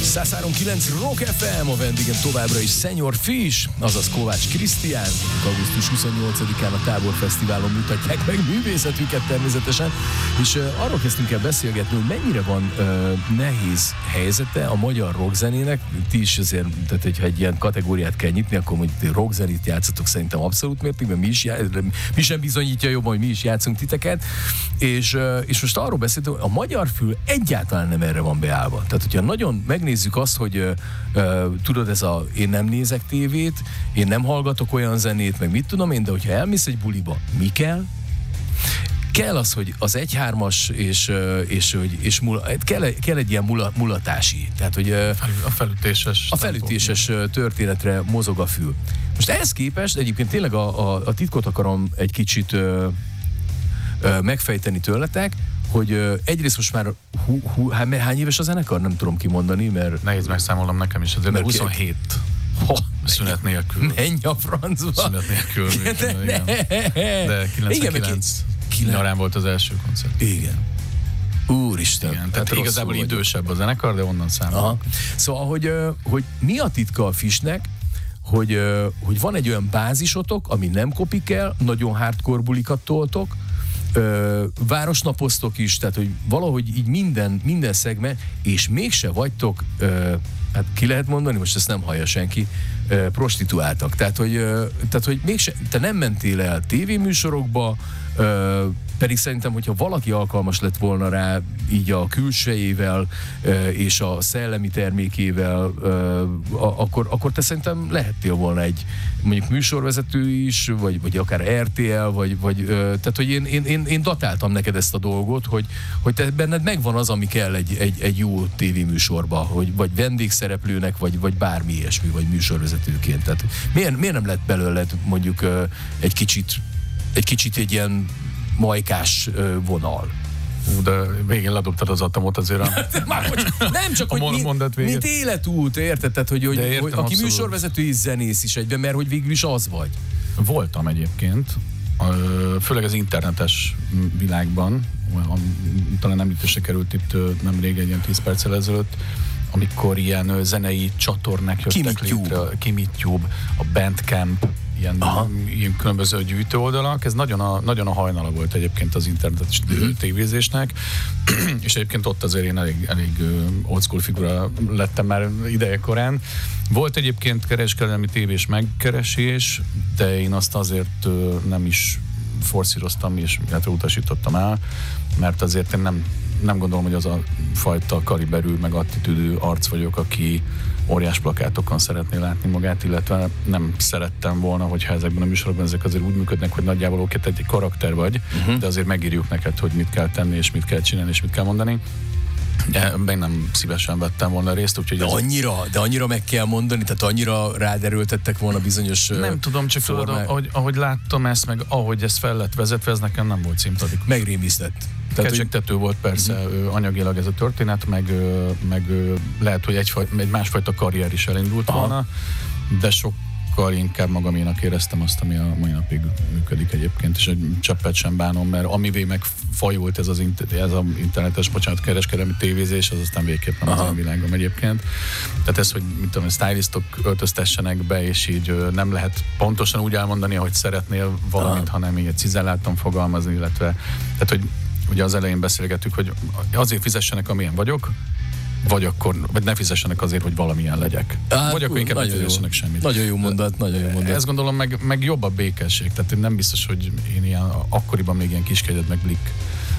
103.9 Rock FM, a vendégem továbbra is Senior Fish, azaz Kovács Krisztián. Augusztus 28-án a Tábor Fesztiválon mutatják meg művészetüket természetesen, és arról kezdtünk el beszélgetni, hogy mennyire van nehéz helyzete a magyar rockzenének. Ti is azért, tehát hogyha egy ilyen kategóriát kell nyitni, akkor mondjuk rockzenét játszatok szerintem abszolút mértékben, mi sem bizonyítja jobban, hogy mi is játszunk titeket, és most arról beszéltünk, hogy a magyar fül egyáltalán nem erre van beállva. Tehát, hogyha nagyon megnézzük azt, hogy tudod, ez a én nem nézek tévét, én nem hallgatok olyan zenét, meg mit tudom én, de hogyha elmész egy buliba, mi kell? Kell az, hogy az 1-3-as kell egy ilyen mulatási. Tehát, hogy a felütéses történetre mozog a fül. Most ehhez képest egyébként tényleg a titkot akarom egy kicsit megfejteni tőletek, hogy egyrészt most már hány éves a zenekar? Nem tudom kimondani, mert... Nehéz megszámolnom nekem is, azért 27. Szünet nélkül. Menj a francba! Szünet nélkül. De 99 nyarán volt az első koncert. Igen. Úristen. Igen, tehát igazából idősebb a zenekar, de onnan számolunk. Szóval, hogy mi a titka a Fishnek, hogy van egy olyan bázisotok, ami nem kopik el, nagyon hardcore bulikat toltok, városnapoztok is, tehát hogy valahogy így minden szegment, és mégse vagytok, hát ki lehet mondani, most ezt nem hallja senki, prostituáltak. Tehát, hogy mégse, te nem mentél el tévéműsorokba, pedig szerintem, hogyha valaki alkalmas lett volna rá így a külsejével és a szellemi termékével, akkor te szerintem lehettél volna egy mondjuk műsorvezető is, vagy akár RTL, tehát, hogy én datáltam neked ezt a dolgot, hogy te benned megvan az, ami kell egy jó tévéműsorba, vagy vendégszereplőnek, vagy bármi ilyesmi, vagy műsorvezetőként. Tehát miért nem lett belőled mondjuk egy kicsit egy ilyen majkás vonal? De végén ledobtad az atomot azért nem csak, hogy mint életút, érted? Tehát, hogy értem, aki műsorvezető és zenész is egyben, mert hogy végül is az vagy. Voltam egyébként, főleg az internetes világban, talán említésre került itt nemrég egy ilyen 10 perccel ezelőtt, amikor ilyen zenei csatornák jöttek létre, Kimitube, a Bandcamp, ilyen különböző gyűjtő oldalak, ez nagyon a hajnala volt egyébként az internetes tévézésnek, és egyébként ott azért én elég old school figura lettem már idejekorán. Volt egyébként kereskedelmi tévés megkeresés, de én azt azért nem is forszíroztam, és utasítottam el, mert azért én nem gondolom, hogy az a fajta kaliberű, meg attitűdű arc vagyok, aki óriás plakátokon szeretné látni magát, illetve nem szerettem volna, hogyha ezekben a műsorokban ezek azért úgy működnek, hogy nagyjából egy karakter vagy, de azért megírjuk neked, hogy mit kell tenni, és mit kell csinálni, és mit kell mondani. Meg nem szívesen vettem volna részt, úgyhogy... De annyira meg kell mondani, tehát annyira ráderőltettek volna bizonyos... Nem tudom, csak ahogy láttam ezt, meg ahogy ez fel lett vezetve, ez nekem nem volt szimpatikus. Megrémisztett. Kecsegtető volt persze anyagilag ez a történet, meg lehet, hogy egy másfajta karrier is elindult volna, de sokkal inkább magaménak éreztem azt, ami a mai napig működik egyébként, és egy cseppet sem bánom, mert amivé megfajult ez az internetes, kereskedelmi tévézés, az aztán végképp nem az a világom egyébként. Tehát ez, hogy mit tudom, stylistok öltöztessenek be, és így nem lehet pontosan úgy elmondani, ahogy szeretnél valamit, hanem így cizelláltan fogalmazni, illetve tehát, hogy ugye az elején beszélgettük, hogy azért fizessenek, amilyen vagyok, vagy ne fizessenek azért, hogy valamilyen legyek. Vagy akkor inkább ne fizessenek semmit. Nagyon jó mondat. Ezt gondolom, meg jobb a békesség. Tehát nem biztos, hogy én ilyen akkoriban még ilyen Kiskegyed meg Blik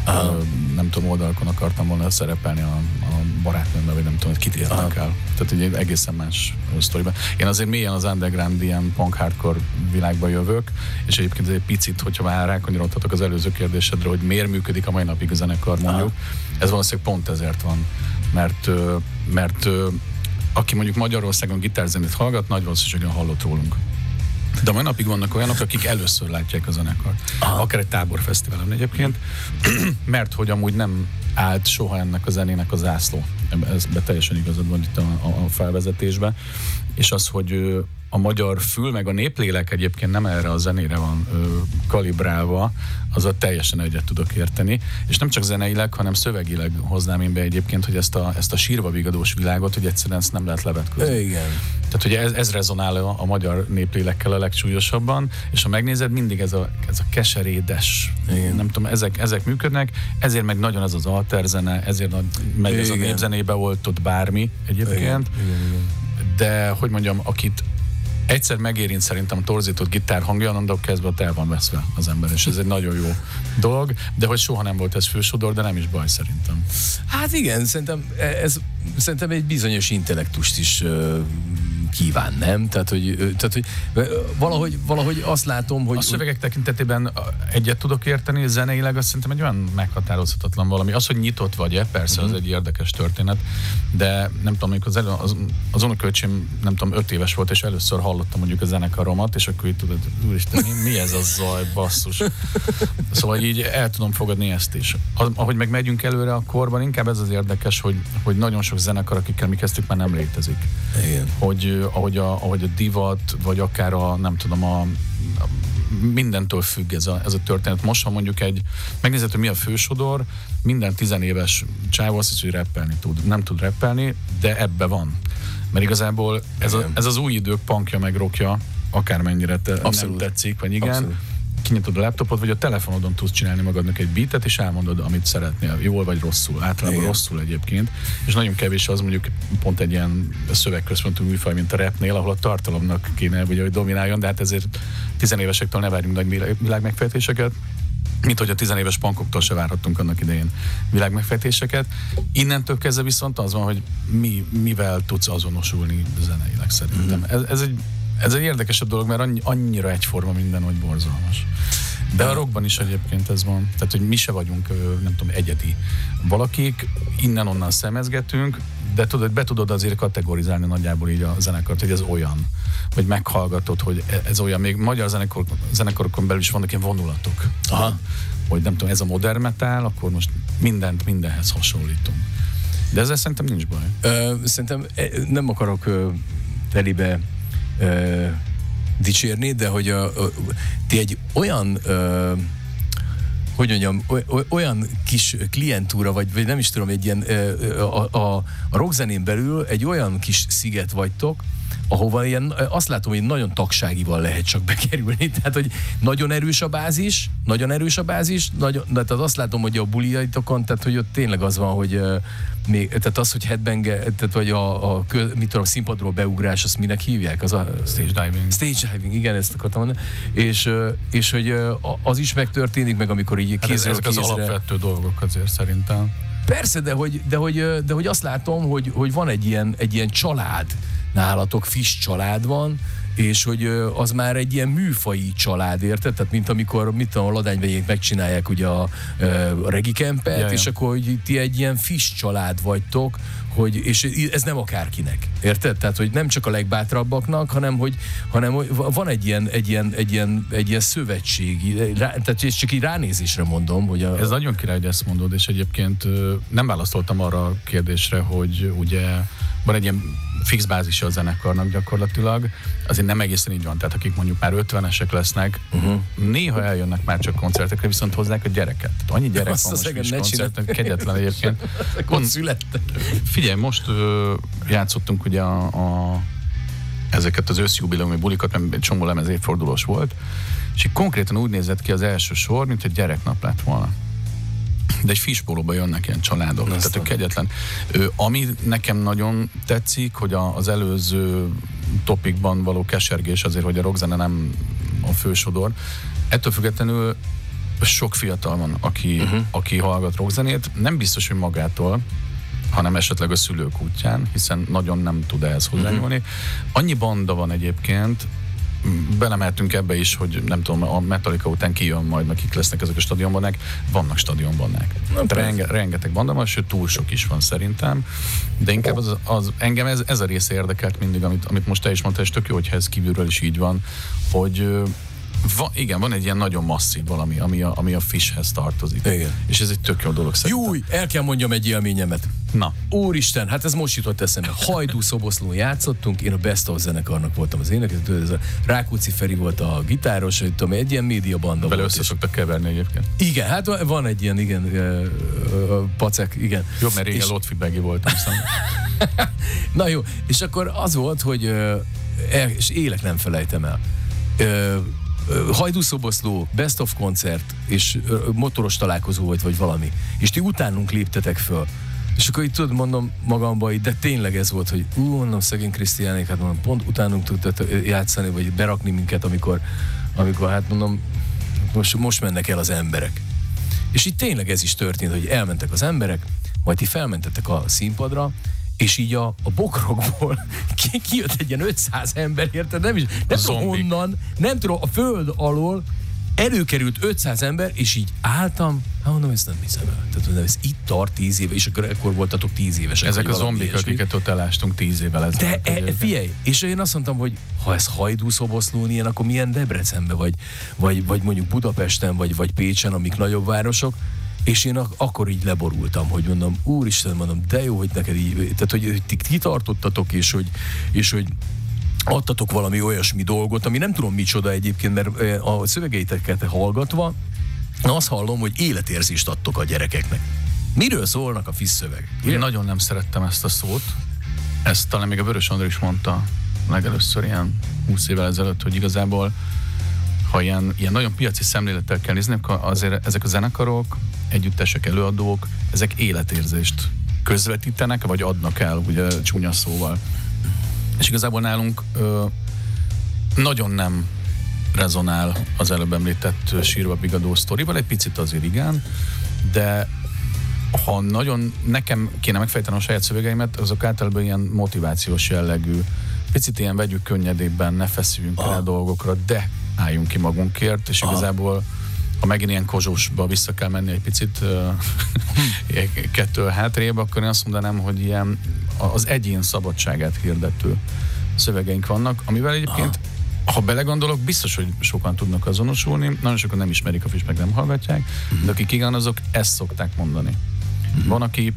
nem tudom, oldalakon akartam volna szerepelni a barátnőmmel, vagy nem tudom, hogy kit érnek el. Tehát egy egészen más sztoriban. Én azért mélyen az underground ilyen punk hardcore világba jövök, és egyébként egy picit, hogyha már rákanyarodhatok az előző kérdésedre, hogy miért működik a mai napig a zenekar, mondjuk, ez valószínűleg pont ezért van. Mert aki mondjuk Magyarországon gitárzenét hallgat, nagy valószínűséggel hallott rólunk. De mai napig vannak olyanok, akik először látják a zenekart. Akár egy táborfesztiválon egyébként, mert hogy amúgy nem állt soha ennek a zenének a zászló. Ezben teljesen igazad van itt a felvezetésben. És az, hogy a magyar fül, meg a néplélek egyébként nem erre a zenére van kalibrálva, azzal teljesen egyet tudok érteni. És nem csak zeneileg, hanem szövegileg hoznám én be egyébként, hogy ezt a sírva vigadós világot, hogy egyszerűen ezt nem lehet levetkőzni. Igen. Tehát ugye ez rezonál a magyar néplélekkel a legsúlyosabban, és ha megnézed, mindig ez a keserédes, nem tudom, ezek működnek, ezért meg nagyon az alterzene, ezért meg ez a népzenébe volt ott bármi egyébként. Igen. De, hogy mondjam, akit egyszer megérint szerintem a torzított gitár hangja, onnantól kezdve el van veszve az ember, és ez egy nagyon jó dolog, de hogy soha nem volt ez fősodor, de nem is baj szerintem. Hát igen, szerintem egy bizonyos intellektust is kíván, nem? Tehát, hogy valahogy azt látom, hogy... A szövegek tekintetében egyet tudok érteni, zeneileg azt szerintem egy olyan meghatározhatatlan valami. Az, hogy nyitott vagy-e, persze, az egy érdekes történet, de nem tudom, amikor az unokölcsém, nem tudom, 5 éves volt, és először hallottam mondjuk a zenekaromat, és akkor így tudod, úristen, mi ez a zaj, basszus. Szóval így el tudom fogadni ezt is. Ahogy meg megyünk előre a korban, inkább ez az érdekes, hogy nagyon sok zenekar, akikkel mi kezdtük, már nem létezik. Igen. Ahogy a divat, vagy akár nem tudom, mindentől függ ez a történet. Most, ha mondjuk megnézed, hogy mi a fősodor, minden 10 éves csávó azt hisz, hogy rappelni tud. Nem tud rappelni, de ebbe van. Mert igazából ez az új idők punkja meg rockja, akármennyire nem tetszik, vagy igen. Abszolút. Kinyitod a laptopot, vagy a telefonodon tudsz csinálni magadnak egy beatet, és elmondod, amit szeretnél, jól vagy rosszul. Általában rosszul egyébként. És nagyon kevés az mondjuk pont egy ilyen szövegközpontú műfaj, mint a rapnél, ahol a tartalomnak kéne, hogy domináljon, de hát ezért 10 évesektől ne várjunk nagy világmegfejtéseket, mint hogy a 10 éves punkoktól se várhattunk annak idején világmegfejtéseket. Innentől kezdve viszont az van, hogy mivel tudsz azonosulni zeneileg szerintem. Ez egy érdekesebb dolog, mert annyira egyforma minden, hogy borzalmas. De a rockban is egyébként ez van. Tehát, hogy mi se vagyunk, nem tudom, egyedi valakik, innen-onnan szemezgetünk, de be tudod azért kategorizálni nagyjából így a zenekart, hogy ez olyan. Vagy meghallgatod, hogy ez olyan. Még magyar zenekarokon belül is vannak ilyen vonulatok. Aha. Hogy nem tudom, ez a modern metal, akkor most mindenhez hasonlítunk. De ezzel szerintem nincs baj. Szerintem nem akarok telibe dicsérni, de hogy ti egy olyan hogy mondjam, olyan kis klientúra, vagy nem is tudom, egy ilyen a rockzenén belül egy olyan kis sziget vagytok, ahova ilyen, azt látom, hogy nagyon tagságival lehet csak bekerülni, tehát hogy nagyon erős a bázis, tehát azt látom, hogy a buliaitokon, tehát hogy ott tényleg az van, hogy tehát az, hogy headbang, tehát vagy mit tudom, színpadról beugrás, azt minek hívják? Az a stage diving, igen, ezt akartam mondani. És hogy az is megtörténik, meg amikor így kézről ezek az alapvető dolgok azért szerintem. Persze, de hogy azt látom, hogy van egy ilyen család nálatok, Fish család van, és hogy az már egy ilyen műfaji család, érted? Tehát mint amikor, mit tudom, a Ladányvegyék megcsinálják ugye a regikempet, és akkor hogy ti egy ilyen Fish család vagytok, és ez nem akárkinek, érted? Tehát, hogy nem csak a legbátrabbaknak, hanem hogy van egy ilyen szövetségi, tehát csak így ránézésre mondom, hogy Ez nagyon király, hogy ezt mondod, és egyébként nem válaszoltam arra a kérdésre, hogy ugye van egy ilyen fix bázisa a zenekarnak gyakorlatilag, azért nem egészen így van, tehát akik mondjuk már 50-esek lesznek, néha eljönnek már csak koncertekre, viszont hozzák a gyereket. Tehát annyi gyerek van most is koncerten, kegyetlen egyébként. Ott születtek. Figyelj, most játszottunk ugye ezeket az őszjubileumi bulikat, mert egy csomó lemez évfordulós volt, és így konkrétan úgy nézett ki az első sor, mint egy gyereknap lett volna. De egy fispólóba jönnek ilyen családok, tehát kegyetlen. Ami nekem nagyon tetszik, hogy az előző topikban való kesergés azért, hogy a rockzene nem a fősodor. Ettől függetlenül sok fiatal van, aki hallgat rockzenét, nem biztos, hogy magától, hanem esetleg a szülők útján, hiszen nagyon nem tud ehhez hozzányúlni. Annyi banda van egyébként, belemeltünk ebbe is, hogy nem tudom, a Metallica után kijön majd, akik lesznek ezek a stadionbandák, vannak stadionbandák. Rengeteg banda van, sőt túl sok is van szerintem, de inkább engem ez a része érdekelt mindig, amit most te is mondtál, és tök jó, hogyha ez kívülről is így van, hogy Igen, van egy ilyen nagyon masszív valami, ami a Fishhez tartozik. Igen. És ez egy tök jó dolog szerintem. Júj, el kell mondjam egy élményemet. Na. Úristen, hát ez most jutott eszembe. Hajdú-Szoboszlón játszottunk, én a Best of zenekarnak voltam az énekes, Rákóczi Feri volt a gitáros, hogy tudom, egy ilyen médiabanda Bele volt. össze szoktak keverni egyébként. Igen, hát van egy ilyen, igen, pacek, igen. Jobb, mert régen Lotfi Begi voltam. Na jó, és akkor az volt, hogy és élek nem felejtem el. Hajdú-Szoboszló, Best of koncert, és motoros találkozó volt, vagy valami. És ti utánunk léptetek föl. És akkor így tudod, mondom magamba, de tényleg ez volt, hogy mondom, szegény Krisztiánék, hát mondom, pont utánunk tudtak játszani, vagy berakni minket, amikor hát mondom, most mennek el az emberek. És így tényleg ez is történt, hogy elmentek az emberek, majd ti felmentettek a színpadra, és így a bokrokból kijött egy ilyen 500 ember, érted? Nem tudom honnan, nem tudom, a föld alól előkerült 500 ember, és így álltam, hát mondom, ezt nem hiszem el. Tehát ez itt tart 10 éve, és akkor voltatok 10 évesek. Ezek a zombik, akiket ott elástunk 10 évvel ezelőtt. De figyelj, és én azt mondtam, hogy ha ez Hajdú-Szoboszlón ilyen, akkor milyen Debrecenben, vagy mondjuk Budapesten, vagy Pécsen, amik nagyobb városok, és én akkor így leborultam, hogy mondom, úristen, mondom, de jó, hogy neked így, tehát hogy ti kitartottatok, és hogy adtatok valami olyasmi dolgot, ami nem tudom micsoda egyébként, mert a szövegeiteket hallgatva azt hallom, hogy életérzést adtok a gyerekeknek. Miről szólnak a Fish szöveg? Én nagyon nem szerettem ezt a szót. Ezt talán még a Vörös András is mondta legelőször ilyen 20 évvel ezelőtt, hogy igazából ha ilyen nagyon piaci szemlélettel kell nézni, akkor azért ezek a zenekarok, együttesek, előadók, ezek életérzést közvetítenek, vagy adnak el, ugye csúnya szóval. És igazából nálunk nagyon nem rezonál az előbb említett Sírva Bigadó sztorival, egy picit azért igen, de ha nagyon nekem kéne megfejtenem a saját szövegeimet, azok általában ilyen motivációs jellegű, picit ilyen vegyük könnyedébben, ne feszüljünk rá dolgokra, de álljunk ki magunkért, és igazából ha megint ilyen kozsósba vissza kell menni egy picit kettő hátrébb, akkor én azt mondanám, hogy ilyen az egyén szabadságát hirdető szövegeink vannak, amivel egyébként, ha belegondolok, biztos, hogy sokan tudnak azonosulni, nagyon sokan nem ismerik a Fish, meg nem hallgatják, de akik igen, azok ezt szokták mondani. Van, aki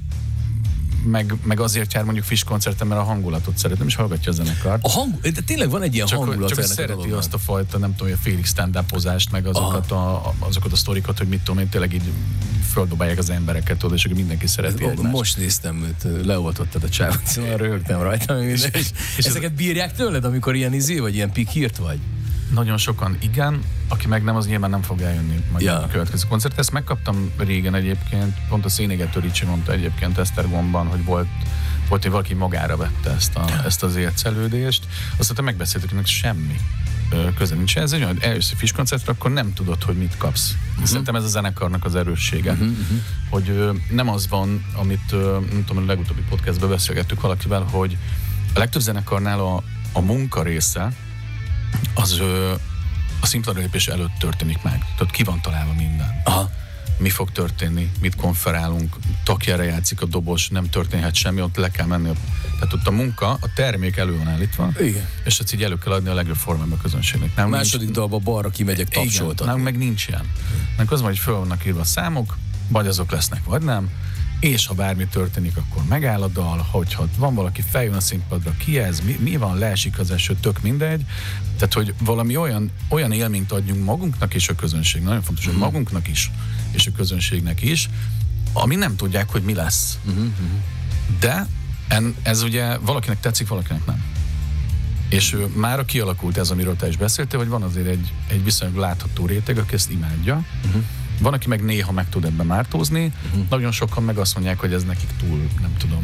meg azért jár mondjuk Fish koncerten, mert a hangulatot szeret, nem is hallgatja a zenekart. De tényleg van egy ilyen hangulat. Csak szereti azt a fajta, nem tudom, a félig stand-upozást, meg azokat a sztorikat, hogy mit tudom én, tényleg így földobálják az embereket, tudod, és mindenki szereti egymást. Most néztem, leoltottad a csávot, szóval röhögtem rajta. És ezeket bírják tőled, amikor ilyen vagy ilyen pikírt vagy? Nagyon sokan igen, aki meg nem, az nyilván nem fog eljönni majd a következő koncert. Ezt megkaptam régen egyébként, pont a Szénégető Ricsi mondta egyébként Esztergomban, hogy volt, hogy valaki magára vette ezt az ércelődést. Aztán megbeszéltük, hogy semmi köze nincs. Ez egy olyan először Fish koncertre, akkor nem tudod, hogy mit kapsz. Szerintem ez a zenekarnak az erőssége. Hogy nem az van, amit nem tudom, a legutóbbi podcastben beszélgettük valakivel, hogy a legtöbb zenekarnál a munka része az a színpadra lépés előtt történik meg. Tehát ki van találva minden. Mi fog történni, mit konferálunk, takjára játszik a dobos, nem történhet semmi, ott le kell menni. Tehát ott a munka, a termék elő van állítva, igen. És ezt így elő kell adni a legjobb formában a közönségnek. A második dalban balra kimegyek tapsoltatni. Nálunk meg nincs ilyen. Nálunk az van, hogy föl vannak írva a számok, vagy azok lesznek, vagy nem, és ha bármi történik, akkor megáll a dal, hogyha van valaki, feljön a színpadra, ki ez, mi van, leesik az eső, tök mindegy. Tehát, hogy valami olyan élményt adjunk magunknak és a közönség. Nagyon fontos, hogy magunknak is, és a közönségnek is, ami nem tudják, hogy mi lesz. De ez ugye valakinek tetszik, valakinek nem. És mára kialakult ez, amiről te is beszéltél, hogy van azért egy viszonylag látható réteg, aki ezt imádja. Van, aki meg néha meg tud ebben mártózni, nagyon sokan meg azt mondják, hogy ez nekik túl, nem tudom,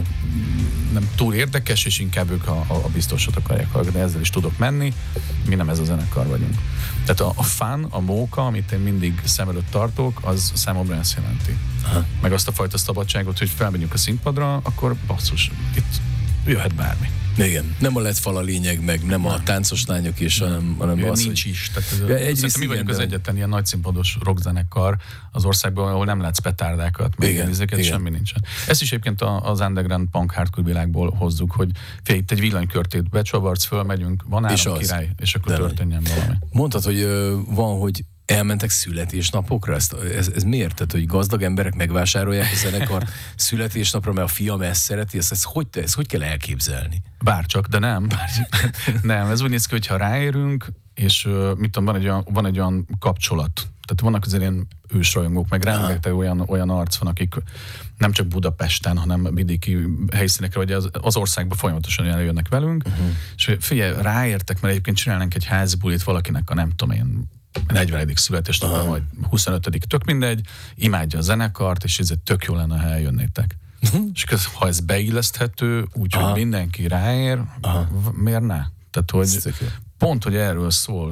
nem túl érdekes, és inkább ők a biztosat akarják hallgatni, ezzel is tudok menni, mi nem ez a zenekar vagyunk. Tehát a fun, a móka, amit én mindig szem előtt tartok, az számomra ezt jelenti. Meg azt a fajta szabadságot, hogy felmegyünk a színpadra, akkor basszus, itt jöhet bármi. Igen, nem a lett fal a lényeg, meg nem a táncos lányok is, hanem az, nincs hogy... is. Tehát mi vagyunk az egyetlen ilyen nagyszínpados rockzenekar az országban, ahol nem látsz petárdákat, meg ezeket, semmi nincsen. Ezt is egyébként az underground punk hardcore világból hozzuk, hogy itt egy villanykörtét becsavarsz, fölmegyünk, van állam király, és akkor történjen valami. Mondtad, hogy van, hogy elmentek születésnapokra? Ez miért? Tehát, hogy gazdag emberek megvásárolják a zenekart születésnapra, mert a fiam ezt szereti, ezt hogy kell elképzelni? Bárcsak, de nem. Nem, ez úgy néz ki, hogyha ráérünk, és mit tudom, van egy olyan kapcsolat. Tehát vannak azért ilyen ősrajongók, meg rengeteg olyan arc van, akik nem csak Budapesten, hanem vidéki helyszínekre, vagy az országban folyamatosan eljönnek velünk, és figyelj, ráértek, mert egyébként csinálnánk egy házbulit valakinek a nem tudom én 40. születésnapra, vagy 25. tök mindegy, imádja a zenekart, és ez tök jó lenne, ha eljönnétek. És ha ez beilleszthető, úgyhogy mindenki ráér, miért ne? Tehát, hogy pont, hogy erről szól,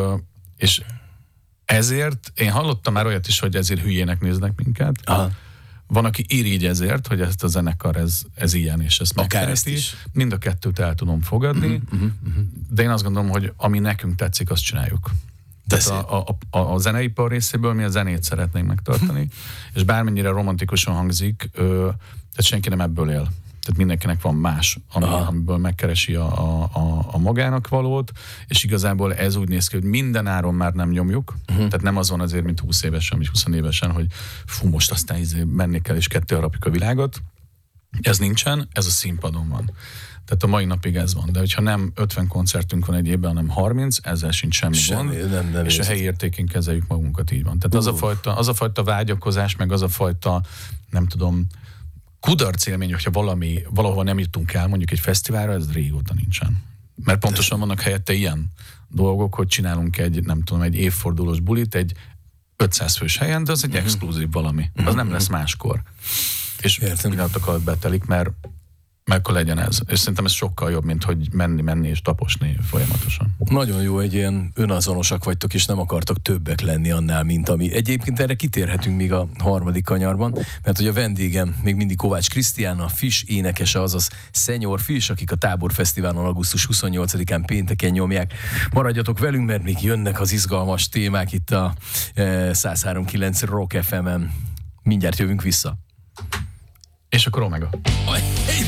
és ezért, én hallottam már olyat is, hogy ezért hülyének néznek minket. Van, aki irigy ezért, hogy ezt a zenekar ez ilyen, és ezt megszereti. Mind a kettőt el tudom fogadni, de én azt gondolom, hogy ami nekünk tetszik, azt csináljuk. Tehát a zeneipar részéből mi a zenét szeretnénk megtartani, és bármennyire romantikusan hangzik, tehát senki nem ebből él. Tehát mindenkinek van más, amiből megkeresi a magának valót, és igazából ez úgy néz ki, hogy minden áron már nem nyomjuk, tehát nem az van azért, mint 20 évesen, vagy 20 évesen, hogy fú, most aztán menni kell, és ketté harapjuk a világot. Ez nincsen, ez a színpadon van. Tehát a mai napig ez van. De hogyha nem 50 koncertünk van egy évben, hanem 30, ezzel sincs semmi gond, nem és a helyi értékén kezeljük magunkat, így van. Tehát az a fajta vágyakozás, meg az a fajta, nem tudom, kudarc élmény, hogyha valahol nem jutunk el, mondjuk egy fesztiválra, ez régóta nincsen. Mert pontosan vannak helyette ilyen dolgok, hogy csinálunk egy évfordulós bulit, egy 500 fős helyen, de az egy exkluzív valami. Az nem lesz máskor. És pillanatok alatt betelik, mert akkor legyen ez. És szerintem ez sokkal jobb, mint hogy menni és taposni folyamatosan. Nagyon jó, egy ilyen önazonosak vagytok, és nem akartok többek lenni annál, mint ami. Egyébként erre kitérhetünk még a harmadik kanyarban, mert hogy a vendégem még mindig Kovács Krisztián, a Fish énekese, azaz Senior Fish, akik a Tábor Fesztiválon augusztus 28-án pénteken nyomják. Maradjatok velünk, mert még jönnek az izgalmas témák itt a 103.9 Rock FM-en. Mindjárt jövünk vissza. És akkor Omega.